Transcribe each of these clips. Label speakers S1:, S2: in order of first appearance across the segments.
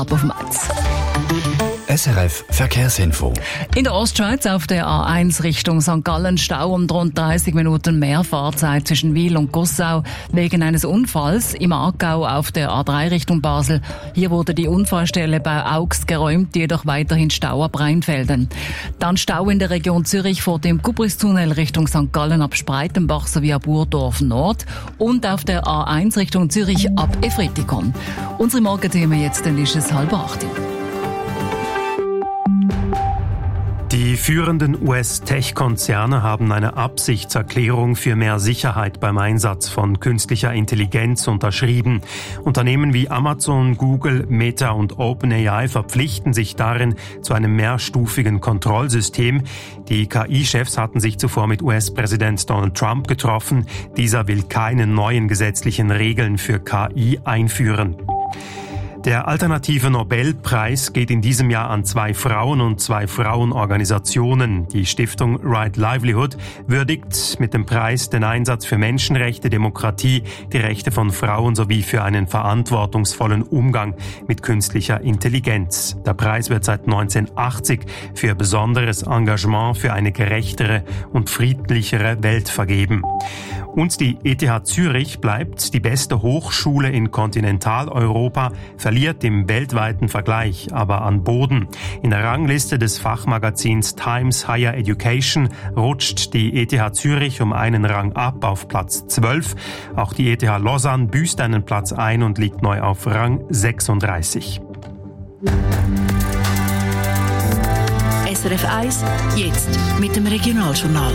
S1: ab auf Metz.
S2: SRF Verkehrsinfo.
S1: In der Ostschweiz auf der A1 Richtung St. Gallen Stau um rund 30 Minuten mehr Fahrzeit zwischen Wil und Gossau wegen eines Unfalls. Im Aargau auf der A3 Richtung Basel. Hier wurde die Unfallstelle bei Augs geräumt, jedoch weiterhin Stau ab Rheinfelden. Dann Stau in der Region Zürich vor dem Kubristunnel Richtung St. Gallen ab Spreitenbach sowie ab Urdorf Nord und auf der A1 Richtung Zürich ab Efretikon. Unsere Morgenthemen jetzt, dann ist es 7:30.
S3: Die führenden US-Tech-Konzerne haben eine Absichtserklärung für mehr Sicherheit beim Einsatz von künstlicher Intelligenz unterschrieben. Unternehmen wie Amazon, Google, Meta und OpenAI verpflichten sich darin zu einem mehrstufigen Kontrollsystem. Die KI-Chefs hatten sich zuvor mit US-Präsident Donald Trump getroffen. Dieser will keine neuen gesetzlichen Regeln für KI einführen. Der alternative Nobelpreis geht in diesem Jahr an 2 Frauen und 2 Frauenorganisationen. Die Stiftung Right Livelihood würdigt mit dem Preis den Einsatz für Menschenrechte, Demokratie, die Rechte von Frauen sowie für einen verantwortungsvollen Umgang mit künstlicher Intelligenz. Der Preis wird seit 1980 für besonderes Engagement für eine gerechtere und friedlichere Welt vergeben. Und die ETH Zürich bleibt die beste Hochschule in Kontinentaleuropa, verliert im weltweiten Vergleich aber an Boden. In der Rangliste des Fachmagazins Times Higher Education rutscht die ETH Zürich um einen Rang ab auf Platz 12. Auch die ETH Lausanne büßt einen Platz ein und liegt neu auf Rang 36.
S4: SRF 1, jetzt mit dem Regionaljournal.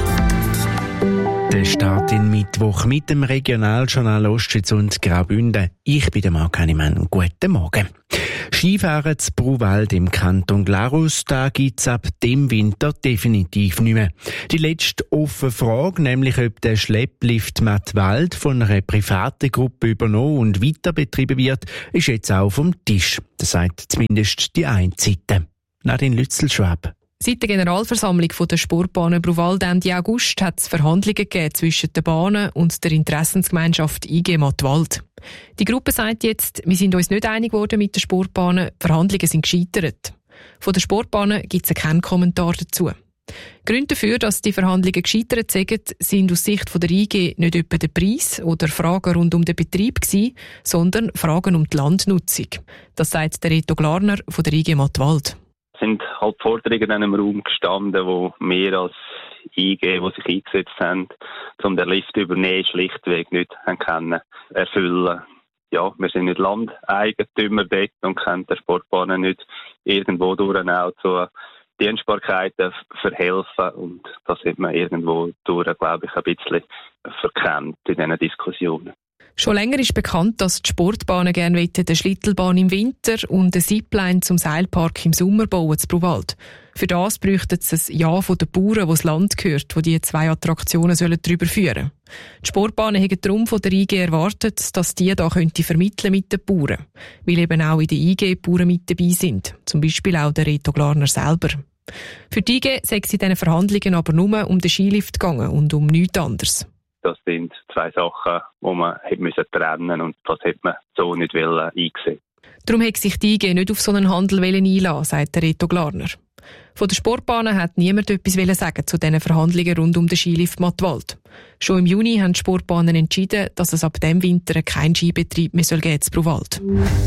S5: Der Start in Mittwoch mit dem Regionaljournal Ostschweiz und Graubünden. Ich bin der Marc Hannemann. Guten Morgen. Skifahren zu Bruwald im Kanton Glarus, da gibt's ab dem Winter definitiv nicht mehr. Die letzte offene Frage, nämlich ob der Schlepplift Mattwald von einer privaten Gruppe übernommen und weiter betrieben wird, ist jetzt auch vom Tisch. Das sagt zumindest die eine Seite. Nadine Lützel-Schwab.
S6: Seit der Generalversammlung der Sportbahnen Bruwald Ende August hat es Verhandlungen gegeben zwischen den Bahnen und der Interessensgemeinschaft IG Mattwald. Die Gruppe sagt jetzt, wir sind uns nicht einig geworden mit den Sportbahnen, die Verhandlungen sind gescheitert. Von den Sportbahnen gibt es keinen Kommentar dazu. Gründe dafür, dass die Verhandlungen gescheitert sind aus Sicht der IG nicht etwa der Preis oder Fragen rund um den Betrieb gewesen, sondern Fragen um die Landnutzung. Das sagt der Reto Glarner von der IG Mattwald.
S7: Es sind halt Forderungen in einem Raum gestanden, wo wir als IG, die sich eingesetzt haben, um den Lift übernehmen, schlichtweg nicht können erfüllen. Ja, wir sind nicht Landeigentümer dort und können der Sportbahn nicht irgendwo durch auch zu Dienstbarkeiten verhelfen. Und das hat man irgendwo durch, glaube ich, ein bisschen verkennt in diesen Diskussionen.
S6: Schon länger ist bekannt, dass die Sportbahnen gerne eine Schlittelbahn im Winter und eine Zipline zum Seilpark im Sommer bauen zu Bruwald. Für das bräuchten sie ein Ja von den Bauern, wo das Land gehört, wo die 2 Attraktionen darüber führen sollen. Die Sportbahnen haben darum von der IG erwartet, dass die da vermitteln mit den Bauern. Weil eben auch in der IG Bauern mit dabei sind. Zum Beispiel auch der Reto Glarner selber. Für die IG sei es in diesen Verhandlungen aber nur um den Skilift gegangen und um nichts anderes.
S7: Das sind 2 Sachen, die man trennen musste und das hätte man so nicht eingesehen.
S6: Darum hat sich die IG nicht auf so einen Handel einlassen, sagt der Reto Glarner. Von den Sportbahnen hat niemand etwas sagen zu diesen Verhandlungen rund um den Skilift Mattwald. Schon im Juni haben die Sportbahnen entschieden, dass es ab dem Winter keinen Skibetrieb mehr in Bruwald.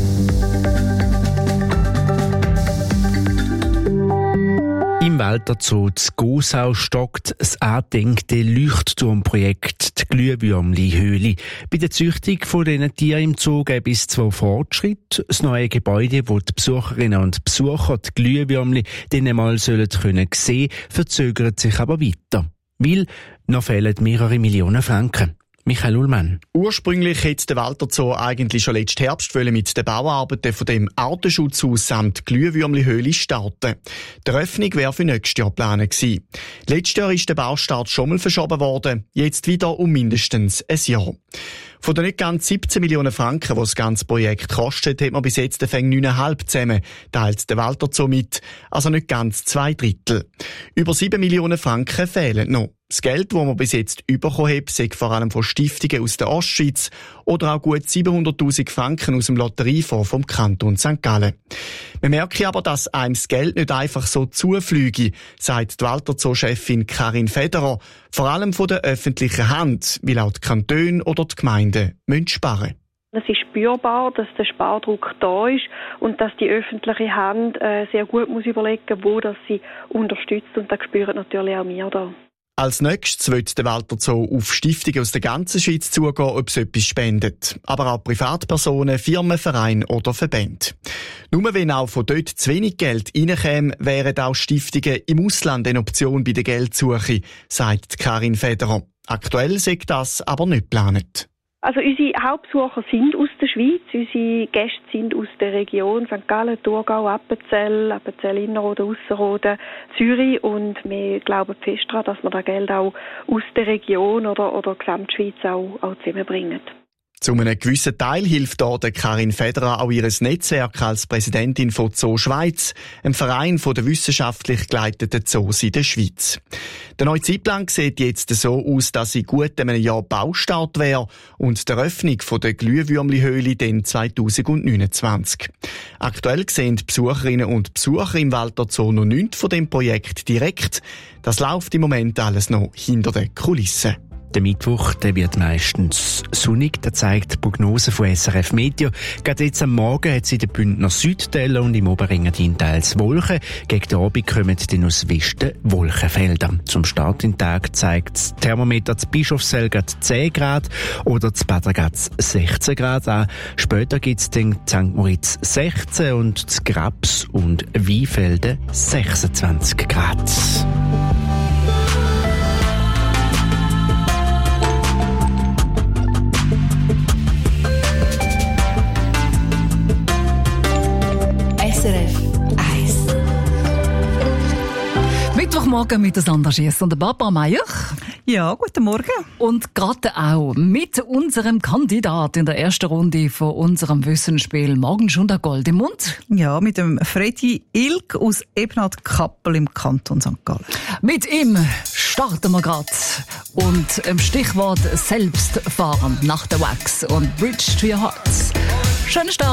S5: Im Walter Zoo zu Gossau stockt das angedenkte Leuchtturmprojekt, die Glühwürmli-Höhle. Bei der Züchtung von diesen Tieren im Zoo gäbe es 2 Fortschritte. Das neue Gebäude, wo die Besucherinnen und Besucher die Glühwürmli dann einmal sehen können, verzögert sich aber weiter. Weil noch fehlen mehrere Millionen Franken. Michael Ullmann.
S8: Ursprünglich hätte der Walter Zoo eigentlich schon letzten Herbst mit den Bauarbeiten von dem Artenschutzhaus samt Glühwürmli-Höhle starten. Die Eröffnung wäre für nächstes Jahr geplant gewesen. Letztes Jahr ist der Baustart schon mal verschoben worden, jetzt wieder um mindestens ein Jahr. Von den nicht ganz 17 Millionen Franken, die das ganze Projekt kostet, hat man bis jetzt 9,5 zusammen, teilt der Walter Zoo mit, also nicht ganz 2/3. Über 7 Millionen Franken fehlen noch. Das Geld, das man bis jetzt bekommen hat, sei vor allem von Stiftungen aus der Ostschweiz oder auch gut 700'000 Franken aus dem Lotteriefonds vom Kanton St. Gallen. Man merke aber, dass einem das Geld nicht einfach so zufliege, sagt die Walter Zoo-Chefin Karin Federer, vor allem von der öffentlichen Hand, weil auch die Kantone oder die Gemeinden sparen müssen.
S9: Es ist spürbar, dass der Spardruck da ist und dass die öffentliche Hand sehr gut muss überlegen, wo das sie unterstützt, und das spüren natürlich auch wir da.
S8: Als nächstes wird der Walter Zoo auf Stiftungen aus der ganzen Schweiz zugehen, ob sie etwas spendet. Aber auch Privatpersonen, Firmen, Vereine oder Verbände. Nur wenn auch von dort zu wenig Geld reinkäme, wären auch Stiftungen im Ausland eine Option bei der Geldsuche, sagt Karin Federer. Aktuell sei das aber nicht geplant.
S9: Also unsere Hauptbesucher sind aus der Schweiz, unsere Gäste sind aus der Region St. Gallen, Thurgau, Appenzell Innerrhoden, Ausserrhoden, Zürich, und wir glauben fest daran, dass wir das Geld auch aus der Region oder Gesamtschweiz auch zusammenbringen.
S8: Zu einem gewissen Teil hilft da der Karin Federer auch ihr Netzwerk als Präsidentin von Zoo Schweiz, einem Verein von der wissenschaftlich geleiteten Zoos in der Schweiz. Der neue Zeitplan sieht jetzt so aus, dass in gut einem Jahr Baustart wäre und die Eröffnung von der Glühwürmli-Höhle dann 2029. Aktuell sehen die Besucherinnen und Besucher im Walter Zoo noch nichts von dem Projekt direkt. Das läuft im Moment alles noch hinter den Kulissen.
S5: Der Mittwoch, der wird meistens sonnig, das zeigt die Prognose von SRF Meteo. Gerade jetzt am Morgen hat es in den Bündner Südteilen und im Oberengadin teils Wolken. Gegen den Abend kommen dann aus Westen Wolkenfelder. Zum Start in den Tag zeigt das Thermometer zu Bischofszell 10 Grad oder zu Badergatz 16 Grad an. Später gibt es dann St. Moritz 16 und zu Grabs und Weinfelden 26 Grad.
S4: SRF 1.
S1: Mittwochmorgen mit der Sandra Schiess und der Barbara Meier.
S10: Ja, guten Morgen.
S1: Und gerade auch mit unserem Kandidat in der ersten Runde von unserem Wissensspiel «Morgen schon der Gold im Mund».
S10: Ja, mit dem Freddy Ilk aus Ebnat-Kappel im Kanton St. Gallen.
S1: Mit ihm starten wir gerade. Und im Stichwort «Selbstfahren» nach der Wax und «Bridge to your Heart». Schönen Start.